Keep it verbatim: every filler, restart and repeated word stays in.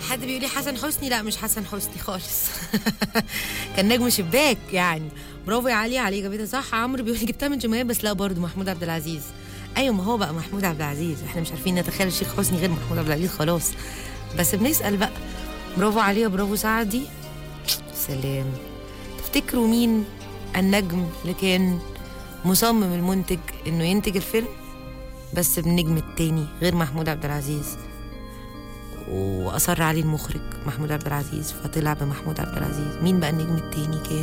حد بيقول لي حسن حسني، لا مش حسن حسني خالص. كان نجم شباك يعني. برافو يا علي، علي جابتها صح. عمرو بيقول لي جبتها من جمهوريه، بس لا برضه محمود عبد العزيز. ايوه ما هو بقى محمود عبد العزيز، احنا مش عارفين نتخيل الشيخ حسني غير محمود عبد العزيز خلاص، بس بنسال بقى. برافو علي وبرافو سعدي. سلام. تفتكروا مين النجم اللي كان مصمم المنتج انه ينتج الفيلم بس بالنجم التاني غير محمود عبد العزيز، واصر عليه المخرج محمود عبد العزيز فطلع بمحمود عبد العزيز؟ مين بقى النجم التاني كان؟